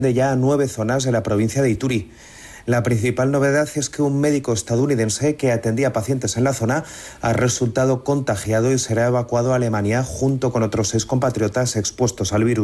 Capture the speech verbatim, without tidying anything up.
de ya a nueve zonas de la provincia de Ituri. La principal novedad es que un médico estadounidense que atendía a pacientes en la zona ha resultado contagiado y será evacuado a Alemania junto con otros seis compatriotas expuestos al virus.